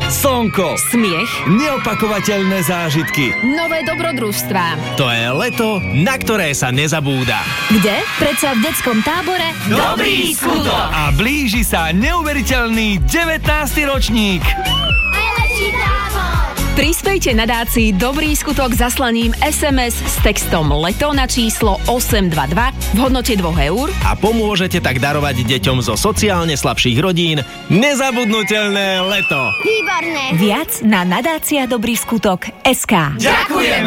slnko, smiech, neopakovateľné zážitky. nové dobrodružstvá. To je leto, na ktoré sa nezabúda. Kde? Predsa v detskom tábore Dobrý skutok! A blíži sa neuveriteľný 19. ročník. Prispejte nadácii Dobrý skutok zaslaním SMS s textom LETO na číslo 822 v hodnote 2 eur A pomôžete tak darovať deťom zo sociálne slabších rodín nezabudnutelné leto. Výborné. viac na nadácia Dobrý skutok SK. Ďakujeme!